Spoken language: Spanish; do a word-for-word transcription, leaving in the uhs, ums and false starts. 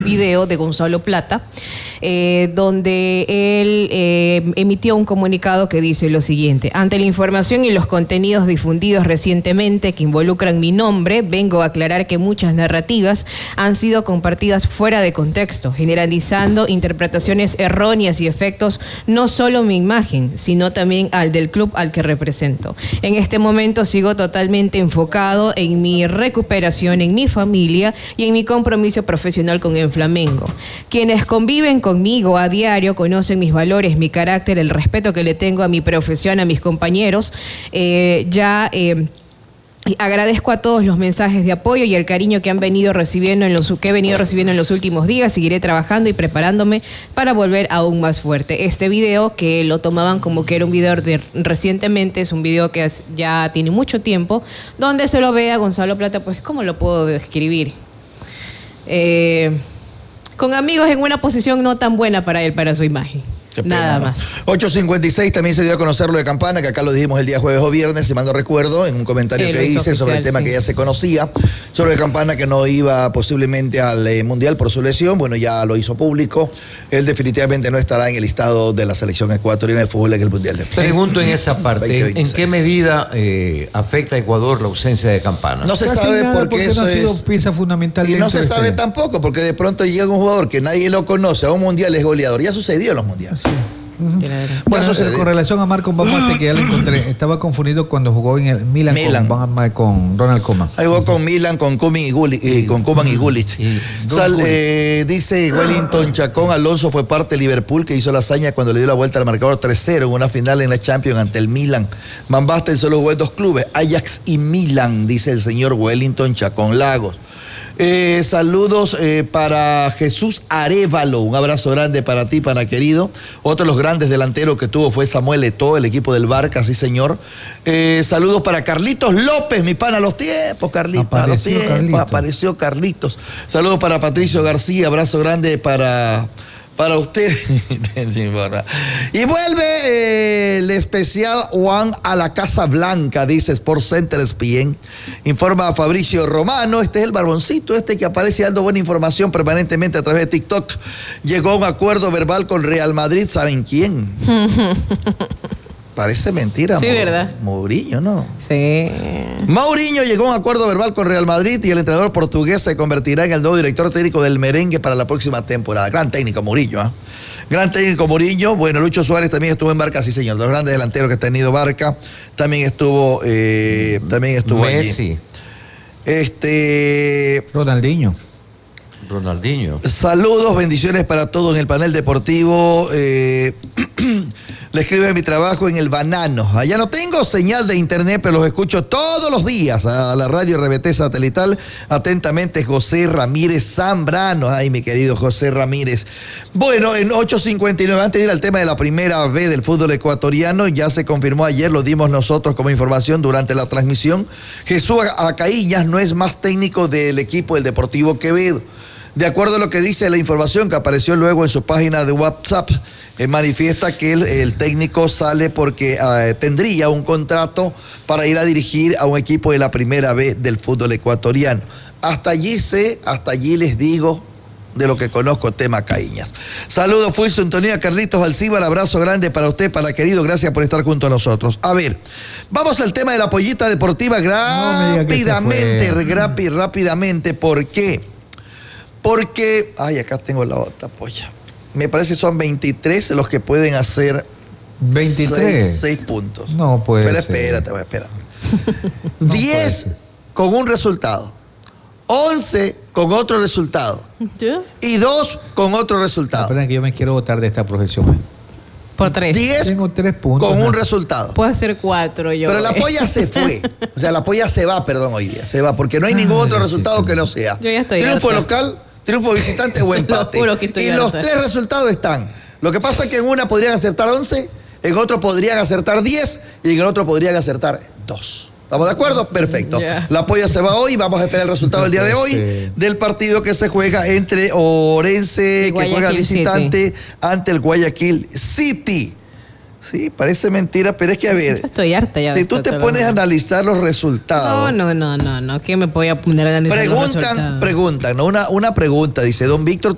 video de Gonzalo Plata, eh, donde él eh, emitió un comunicado que dice lo siguiente: ante la información y los contenidos difundidos recientemente que involucran mi nombre, vengo a aclarar que muchas narrativas han sido compartidas fuera de contexto, generalizando interpretaciones erróneas y efectos no solo mi imagen, sino también al del club al que represento. En este momento sigo totalmente enfocado en mi recuperación, en mi familia y en mi compromiso profesional con el Flamengo. Quienes conviven conmigo a diario conocen mis valores, mi carácter, el respeto que le tengo a mi profesión, a mis compañeros. Eh, ya... Eh, Agradezco a todos los mensajes de apoyo y el cariño que han venido recibiendo en los que he venido recibiendo en los últimos días. Seguiré trabajando y preparándome para volver aún más fuerte. Este video, que lo tomaban como que era un video de recientemente, es un video que ya tiene mucho tiempo, donde se lo ve a Gonzalo Plata, pues ¿cómo lo puedo describir? Eh, con amigos en una posición no tan buena para él, para su imagen. Nada más. ocho cincuenta y seis también se dio a conocer lo de Campana, que acá lo dijimos el día jueves o viernes, si mal no recuerdo, en un comentario que hice oficial, sobre el tema sí. que ya se conocía, sobre Campana que no iba posiblemente al eh, Mundial por su lesión. Bueno, ya lo hizo público. Él definitivamente no estará en el listado de la selección ecuatoriana de fútbol en el Mundial de Fútbol. Pregunto en esa parte, ¿en qué medida eh, afecta a Ecuador la ausencia de Campana? No se Casi sabe por qué eso no ha sido es... pieza fundamental. Y no se sabe este... tampoco, porque de pronto llega un jugador que nadie lo conoce a un Mundial, es goleador. Ya sucedió en los Mundiales. Sí. Uh-huh. Bueno, eso con relación a Marco Van que ya lo encontré, estaba confundido cuando jugó en el Milan, Milan. Con, Van con Ronald Koeman. Ahí jugó con Milan, con Koeman y Gullit, eh, con Koeman y Gullit. Sal, eh, dice Wellington Chacón, Alonso fue parte de Liverpool que hizo la hazaña cuando le dio la vuelta al marcador tres cero en una final en la Champions ante el Milan. Van Basten solo jugó en dos clubes, Ajax y Milan, dice el señor Wellington Chacón Lagos. Eh, saludos eh, para Jesús Arévalo, un abrazo grande para ti, pana querido. Otro de los grandes delanteros que tuvo fue Samuel Eto'o, el equipo del Barca, sí señor. Eh, saludos para Carlitos López, mi pana, a los tiempos, Carlitos, apareció a los tiempos, Carlitos. apareció Carlitos. Saludos para Patricio García, abrazo grande para... Para usted. Y vuelve eh, el especial Juan a la Casa Blanca, dice Sport Center E S P N. Informa a Fabricio Romano, este es el barboncito, este que aparece dando buena información permanentemente a través de TikTok. Llegó a un acuerdo verbal con Real Madrid, ¿saben quién? Parece mentira. Sí, Mo ¿verdad? Mourinho, ¿no? Sí. Mourinho llegó a un acuerdo verbal con Real Madrid y el entrenador portugués se convertirá en el nuevo director técnico del merengue para la próxima temporada. Gran técnico Mourinho, ¿eh? Gran técnico Mourinho. Bueno, Lucho Suárez también estuvo en Barca, sí señor. Los grandes delanteros que ha tenido Barca también estuvo, eh, también estuvo Messi. allí. Este. Ronaldinho. Ronaldinho. Saludos, bendiciones para todos en el panel deportivo. Eh, le escribo de mi trabajo en el Banano. Allá no tengo señal de internet, pero los escucho todos los días a la radio R B T satelital. Atentamente, José Ramírez Zambrano. Ay, mi querido José Ramírez. Bueno, en ocho cincuenta y nueve, antes de ir al tema de la primera B del fútbol ecuatoriano, ya se confirmó ayer, lo dimos nosotros como información durante la transmisión. Jesús Acaíñas no es más técnico del equipo del Deportivo Quevedo. De acuerdo a lo que dice la información que apareció luego en su página de WhatsApp, eh, manifiesta que el, el técnico sale porque eh, tendría un contrato para ir a dirigir a un equipo de la primera B del fútbol ecuatoriano. Hasta allí sé, hasta allí les digo de lo que conozco, tema Caíñas. Saludos, fue sintonía, Carlitos Alcíbar, abrazo grande para usted, para querido, gracias por estar junto a nosotros. A ver, vamos al tema de la pollita deportiva rápidamente, no rápid, rápidamente, ¿por qué? Porque, ay, acá tengo la otra polla. Me parece que son veintitrés los que pueden hacer veintitrés. seis puntos. No puede Pero ser. espérate, voy a esperar. No diez con un resultado. once con otro resultado. ¿Yo? Y dos con otro resultado. Espera que yo me quiero votar de esta profesión. Por tres. diez Tengo tres puntos. con ¿no? un resultado. Puedo hacer cuatro yo. Pero la polla se fue. O sea, la polla se va, perdón, hoy día. Se va, porque no hay ningún otro resultado que no sea. Yo ya estoy triunfo harta. local, triunfo visitante o empate. Lo juro que estoy y harta. los tres resultados están. Lo que pasa es que en una podrían acertar once, en otro podrían acertar diez y en el otro podrían acertar dos. ¿Estamos de acuerdo? Perfecto. Yeah. La polla se va hoy. Vamos a esperar el resultado del día de hoy sí. del partido que se juega entre Orense, que juega visitante, City. ante el Guayaquil City. Sí, parece mentira, pero es que a ver. Estoy harta ya. Si tú te pones a analizar los resultados. No, no, no, no, no. ¿Qué me voy a poner a analizar preguntan, los resultados? Preguntan, ¿no? Una, una pregunta, dice don Víctor